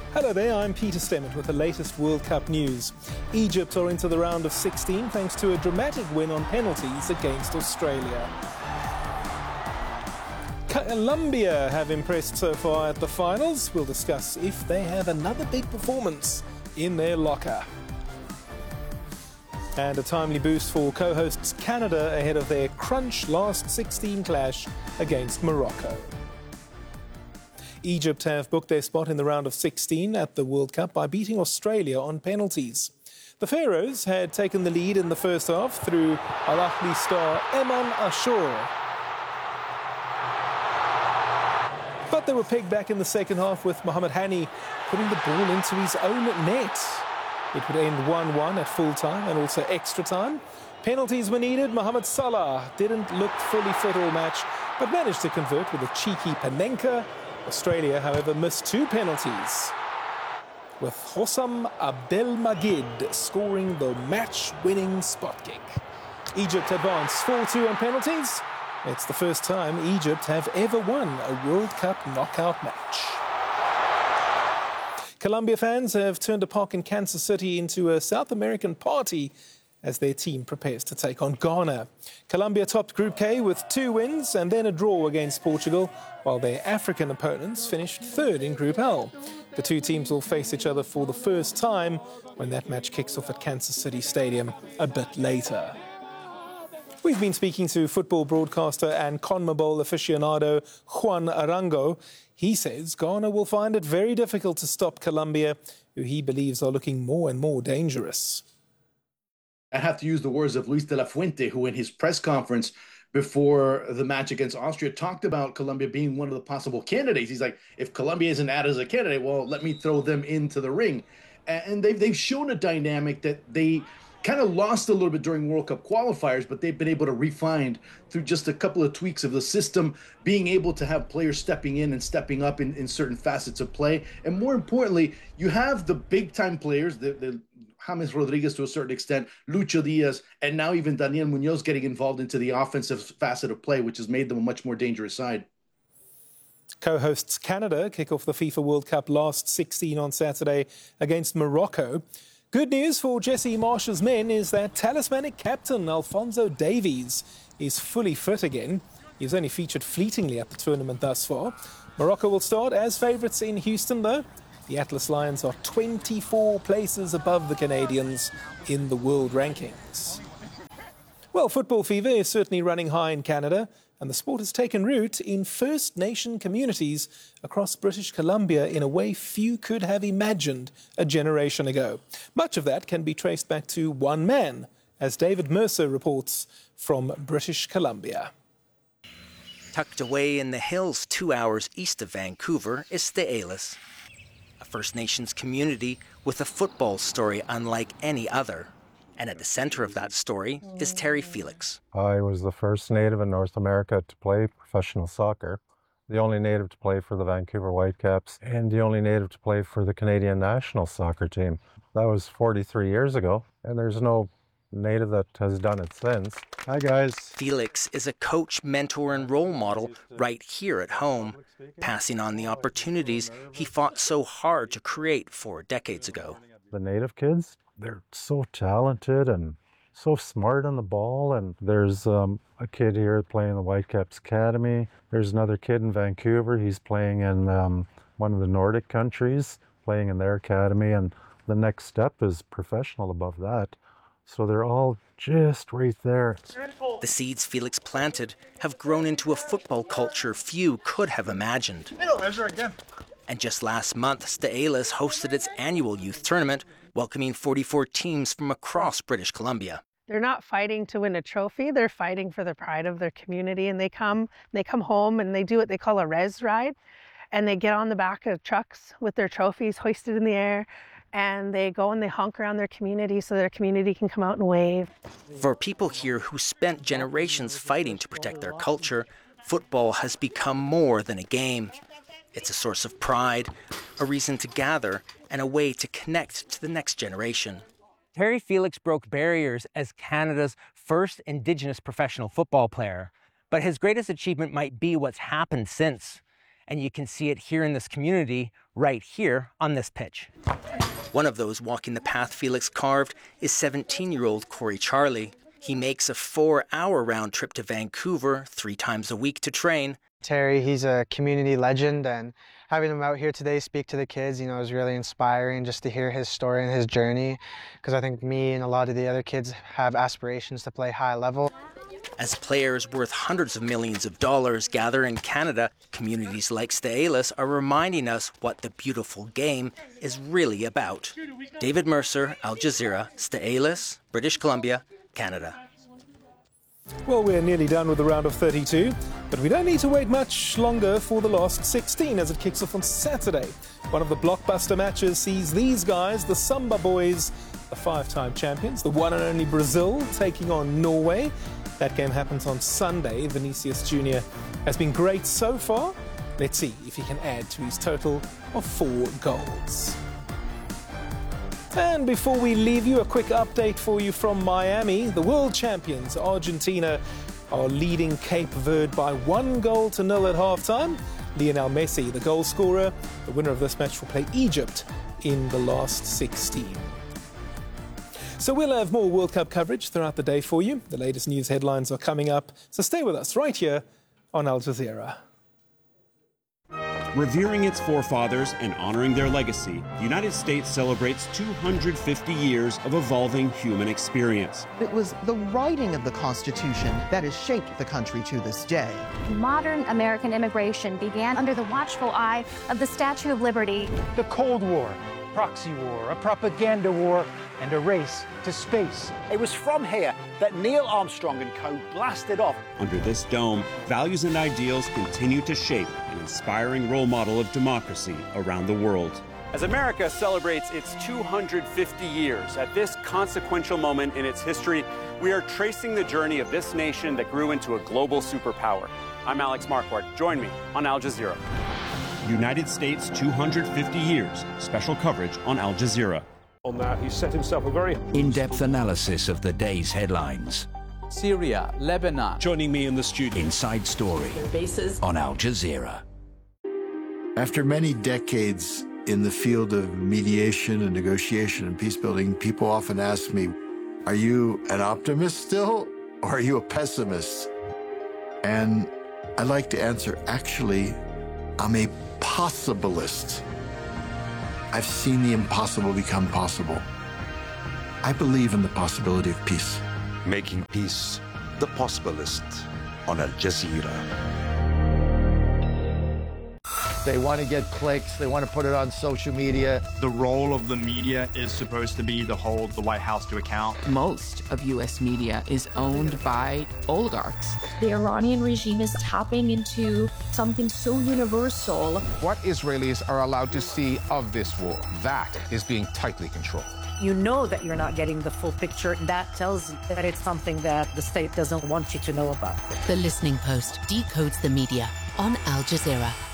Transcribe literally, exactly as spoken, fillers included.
Hello there, I'm Peter Stemmett with the latest World Cup news. Egypt are into the round of sixteen thanks to a dramatic win on penalties against Australia. Colombia have impressed so far at the finals. We'll discuss if they have another big performance in their locker. And a timely boost for co-hosts Canada ahead of their crunch last sixteen clash against Morocco. Egypt have booked their spot in the round of sixteen at the World Cup by beating Australia on penalties. The Pharaohs had taken the lead in the first half through Al Ahly star Eman Ashur. But they were pegged back in the second half with Mohamed Hani putting the ball into his own net. It would end one one at full time and also extra time. Penalties were needed. Mohamed Salah didn't look fully fit all match, but managed to convert with a cheeky Panenka. Australia, however, missed two penalties, with Hossam Abdelmajid scoring the match-winning spot kick. Egypt advanced four two on penalties. It's the first time Egypt have ever won a World Cup knockout match. Colombia fans have turned a park in Kansas City into a South American party as their team prepares to take on Ghana. Colombia topped Group K with two wins and then a draw against Portugal, while their African opponents finished third in Group L. The two teams will face each other for the first time when that match kicks off at Kansas City Stadium a bit later. We've been speaking to football broadcaster and CONMEBOL aficionado Juan Arango. He says Ghana will find it very difficult to stop Colombia, who he believes are looking more and more dangerous. I have to use the words of Luis de la Fuente, who in his press conference before the match against Austria talked about Colombia being one of the possible candidates. He's like, if Colombia isn't added as a candidate, well, let me throw them into the ring. And they've, they've shown a dynamic that they kind of lost a little bit during World Cup qualifiers, but they've been able to refine through just a couple of tweaks of the system, being able to have players stepping in and stepping up in, in certain facets of play. And more importantly, you have the big-time players, the, the James Rodriguez to a certain extent, Lucho Diaz, and now even Daniel Munoz getting involved into the offensive facet of play, which has made them a much more dangerous side. Co-hosts Canada kick off the FIFA World Cup last sixteen on Saturday against Morocco. Good news for Jesse Marsh's men is that talismanic captain Alphonso Davies is fully fit again. He's only featured fleetingly at the tournament thus far. Morocco will start as favourites in Houston, though. The Atlas Lions are twenty-four places above the Canadians in the world rankings. Well, football fever is certainly running high in Canada, and the sport has taken root in First Nation communities across British Columbia in a way few could have imagined a generation ago. Much of that can be traced back to one man, as David Mercer reports from British Columbia. Tucked away in the hills two hours east of Vancouver is St'elas, a First Nations community with a football story unlike any other. And at the center of that story is Terry Felix. I was the first native in North America to play professional soccer, the only native to play for the Vancouver Whitecaps, and the only native to play for the Canadian national soccer team. That was forty-three years ago, and there's no native that has done it since. Hi, guys. Felix is a coach, mentor, and role model right here at home, passing on the opportunities he fought so hard to create four decades ago. The native kids, they're so talented and so smart on the ball. And there's um, a kid here playing the Whitecaps Academy. There's another kid in Vancouver. He's playing in um, one of the Nordic countries, playing in their academy. And the next step is professional above that. So they're all just right there. The seeds Felix planted have grown into a football culture few could have imagined. And just last month, St'elas hosted its annual youth tournament, welcoming forty-four teams from across British Columbia. They're not fighting to win a trophy, they're fighting for the pride of their community. And they come, they come home and they do what they call a res ride. And they get on the back of trucks with their trophies hoisted in the air. And they go and they honk around their community so their community can come out and wave. For people here who spent generations fighting to protect their culture, football has become more than a game. It's a source of pride, a reason to gather, and a way to connect to the next generation. Terry Felix broke barriers as Canada's first Indigenous professional football player, but his greatest achievement might be what's happened since. And you can see it here in this community, right here on this pitch. One of those walking the path Felix carved is seventeen-year-old Corey Charlie. He makes a four-hour round trip to Vancouver three times a week to train. Terry, he's a community legend, and having him out here today speak to the kids, you know, is really inspiring just to hear his story and his journey, because I think me and a lot of the other kids have aspirations to play high level. As players worth hundreds of millions of dollars gather in Canada, communities like Sta Aolis are reminding us what the beautiful game is really about. David Mercer, Al Jazeera, Sta Aolis, British Columbia, Canada. Well, we're nearly done with the round of thirty-two, but we don't need to wait much longer for the last sixteen as it kicks off on Saturday. One of the blockbuster matches sees these guys, the Samba Boys, the five-time champions, the one and only Brazil, taking on Norway. That game happens on Sunday. Vinicius Junior has been great so far. Let's see if he can add to his total of four goals. And before we leave you, a quick update for you from Miami. The world champions, Argentina, are leading Cape Verde by one goal to nil at halftime. Lionel Messi, the goal scorer, the winner of this match, will play Egypt in the last sixteen. So we'll have more World Cup coverage throughout the day for you. The latest news headlines are coming up, so stay with us right here on Al Jazeera. Revering its forefathers and honoring their legacy, the United States celebrates two hundred fifty years of evolving human experience. It was the writing of the Constitution that has shaped the country to this day. Modern American immigration began under the watchful eye of the Statue of Liberty. The Cold War, proxy war, a propaganda war, and a race to space. It was from here that Neil Armstrong and co blasted off. Under this dome, values and ideals continue to shape an inspiring role model of democracy around the world. As America celebrates its two hundred fifty years, at this consequential moment in its history, we are tracing the journey of this nation that grew into a global superpower. I'm Alex Marquardt. Join me on Al Jazeera. United States two hundred fifty years. Special coverage on Al Jazeera. On that, he set himself a very in-depth analysis of the day's headlines. Syria, Lebanon. Joining me in the studio. Inside Story. Bases on Al Jazeera. After many decades in the field of mediation and negotiation and peace building, people often ask me, are you an optimist still, or are you a pessimist? And I like to answer, actually, I'm a possibilist. I've seen the impossible become possible. I believe in the possibility of peace. Making peace the possibilist on Al Jazeera. They want to get clicks. They want to put it on social media. The role of the media is supposed to be to hold the White House to account. Most of U S media is owned by oligarchs. The Iranian regime is tapping into something so universal. What Israelis are allowed to see of this war, that is being tightly controlled. You know that you're not getting the full picture. That tells you that it's something that the state doesn't want you to know about. The Listening Post decodes the media on Al Jazeera.